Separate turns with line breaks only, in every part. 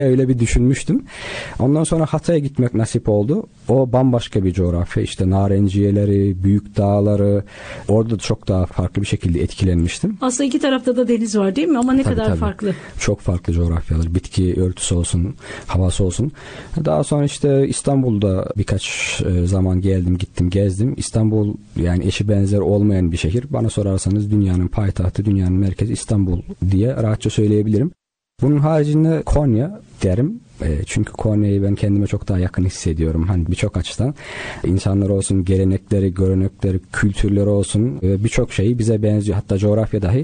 Öyle bir düşünmüştüm. Ondan sonra Hatay'a gitmek nasip oldu. O bambaşka bir coğrafya. İşte narenciyeleri, büyük dağları. Orada çok daha farklı bir şekilde etkilenmiştim.
Aslında iki tarafta da deniz var değil mi? Ama ne kadar farklı.
Çok farklı coğrafyalar. Bitki örtüsü olsun, havası olsun. Daha sonra işte İstanbul'da birkaç zaman geldim, gittim, gezdim. İstanbul yani eşi benzer olmayan bir şehir. Bana sorarsanız dünyanın payitahtı, dünyanın merkezi İstanbul diye rahatça söyleyebilirim. Bunun haricinde Konya derim. Çünkü Konya'yı ben kendime çok daha yakın hissediyorum. Hani birçok açıdan. İnsanlar olsun, gelenekleri, görenekleri, kültürleri olsun birçok şeyi bize benziyor. Hatta coğrafya dahi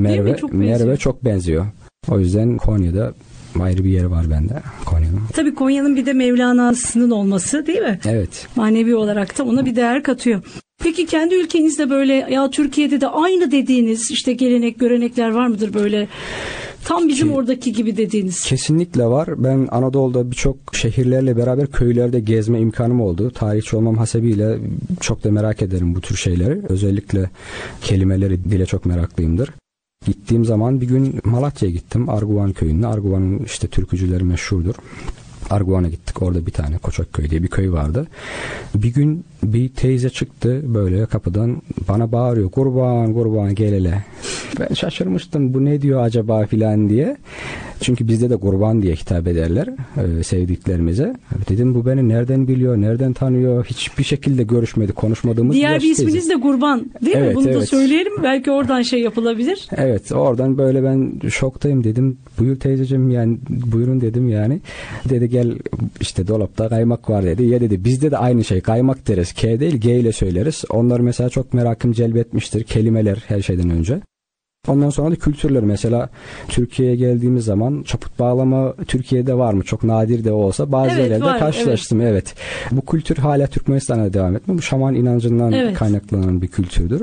Merve çok benziyor. O yüzden Konya'da ayrı bir yeri var bende Konya'nın.
Tabii Konya'nın bir de Mevlana'sının olması değil mi?
Evet.
Manevi olarak da ona bir değer katıyor. Peki kendi ülkenizde böyle ya Türkiye'de de aynı dediğiniz işte gelenek, görenekler var mıdır böyle? Tam bizim oradaki gibi dediğiniz.
Kesinlikle var. Ben Anadolu'da birçok şehirlerle beraber köylerde gezme imkanım oldu. Tarihçi olmam hasebiyle çok da merak ederim bu tür şeyleri. Özellikle kelimeleri, dile çok meraklıyımdır. Gittiğim zaman bir gün Malatya'ya gittim. Arguvan köyüne. Arguvan'ın işte türkücüleri meşhurdur. Arguvan'a gittik. Orada bir tane Koçakköy diye bir köy vardı. Bir gün bir teyze çıktı böyle kapıdan bana bağırıyor. Kurban gel hele. Ben şaşırmıştım bu ne diyor acaba filan diye. Çünkü bizde de kurban diye hitap ederler sevdiklerimize. Dedim bu beni nereden biliyor, nereden tanıyor? Hiçbir şekilde görüşmedik, konuşmadığımız
diğer bir isminiz de Kurban değil mi? Bunu da söyleyelim. Belki oradan şey yapılabilir.
Evet, oradan böyle ben şoktayım dedim. Buyur teyzeciğim yani buyurun dedim yani. Dedi gel işte dolapta kaymak var dedi. Ya dedi bizde de aynı şey kaymak deriz. K değil G ile söyleriz. Onlar mesela çok merakım celbetmiştir. Kelimeler her şeyden önce. Ondan sonra da kültürler mesela Türkiye'ye geldiğimiz zaman çaput bağlama Türkiye'de var mı? Çok nadir de olsa bazı yerlerde karşılaştım. Evet. Bu kültür hala Türkmenistan'a devam etmiyor. Bu şaman inancından kaynaklanan bir kültürdür.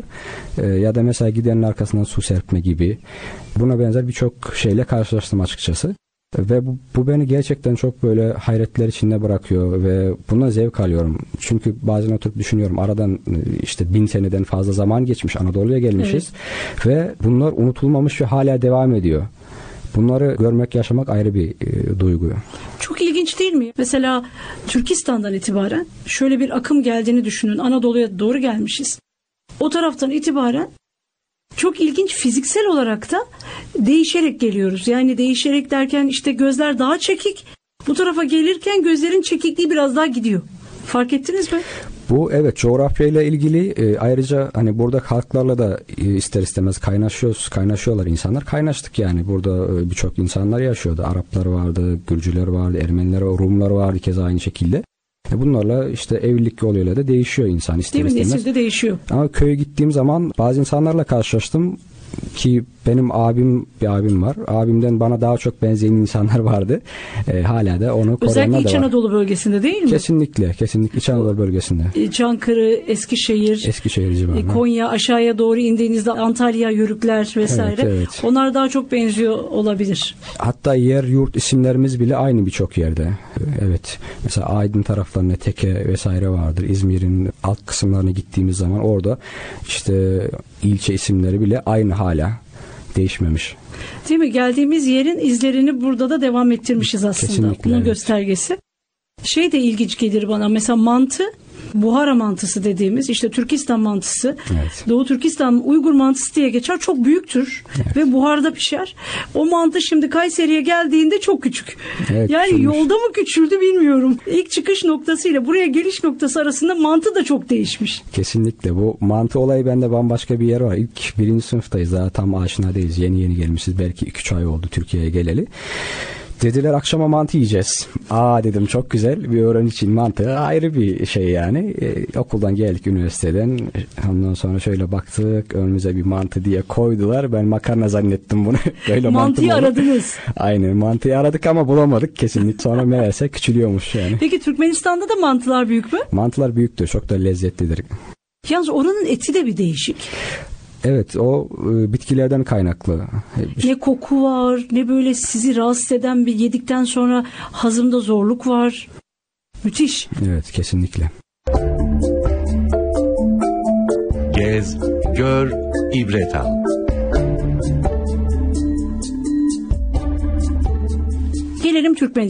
Ya da mesela gidenin arkasından su serpme gibi. Buna benzer birçok şeyle karşılaştım açıkçası. Ve bu beni gerçekten çok böyle hayretler içinde bırakıyor ve buna zevk alıyorum. Çünkü bazen oturup düşünüyorum aradan işte 1000 seneden fazla zaman geçmiş Anadolu'ya gelmişiz ve bunlar unutulmamış ve hala devam ediyor. Bunları görmek, yaşamak ayrı bir duygu.
Çok ilginç değil mi? Mesela Türkistan'dan itibaren şöyle bir akım geldiğini düşünün. Anadolu'ya doğru gelmişiz. O taraftan itibaren çok ilginç fiziksel olarak da değişerek geliyoruz. Yani değişerek derken işte gözler daha çekik. Bu tarafa gelirken gözlerin çekikliği biraz daha gidiyor. Fark ettiniz mi?
Bu evet coğrafyayla ilgili ayrıca hani burada halklarla da ister istemez kaynaşıyorlar insanlar. Kaynaştık yani burada birçok insanlar yaşıyordu. Araplar vardı, Gürcüler vardı, Ermeniler, Rumlar vardı keza aynı şekilde. Bunlarla işte evlilik yoluyla da değişiyor insan ister istemez.
Nesilde değişiyor.
Ama köye gittiğim zaman bazı insanlarla karşılaştım ki benim bir abim var. Abimden bana daha çok benzeyen insanlar vardı. Hala da onu koruyanlar da var.
Özellikle İç Anadolu bölgesinde değil mi?
Kesinlikle İç Anadolu bölgesinde.
Çankırı, Eskişehir civarında. Konya aşağıya doğru indiğinizde Antalya, Yörükler vesaire.
Evet.
Onlar daha çok benziyor olabilir.
Hatta yer yurt isimlerimiz bile aynı birçok yerde. Evet. Mesela Aydın taraflarında Teke vesaire vardır. İzmir'in alt kısımlarına gittiğimiz zaman orada işte ilçe isimleri bile aynı hala. Değişmemiş.
Değil mi? Geldiğimiz yerin izlerini burada da devam ettirmişiz aslında.
Kesinlikle,
bunun göstergesi. Şey de ilginç gelir bana. Mesela mantı, Buhara mantısı dediğimiz işte Türkistan mantısı, Doğu Türkistan Uygur mantısı diye geçer. Çok büyüktür ve buharda pişer. O mantı şimdi Kayseri'ye geldiğinde çok küçük. Yani küçülmüş. Yolda mı küçüldü bilmiyorum. İlk çıkış noktasıyla buraya geliş noktası arasında mantı da çok değişmiş.
Kesinlikle. Bu mantı olayı bende bambaşka bir yer var. İlk 1. sınıftayız. Daha tam aşina değiliz. Yeni gelmişiz. Belki 2-3 ay oldu Türkiye'ye geleli. Dediler akşama mantı yiyeceğiz. Dedim çok güzel. Bir öğrenci için mantı ayrı bir şey yani. Okuldan geldik üniversiteden. Ondan sonra şöyle baktık. Önümüze bir mantı diye koydular. Ben makarna zannettim bunu. Böyle
mantıyı aradınız.
Aynen mantıyı aradık ama bulamadık kesinlikle. Sonra meğerse küçülüyormuş yani.
Peki Türkmenistan'da da mantılar büyük mü?
Mantılar büyüktür. Çok da lezzetlidir.
Yalnız oranın eti de bir değişik.
Evet o bitkilerden kaynaklı.
Ne koku var ne böyle sizi rahatsız eden bir yedikten sonra hazımda zorluk var. Müthiş.
Evet kesinlikle.
Gez, gör, ibret al.
Gelelim Türkmen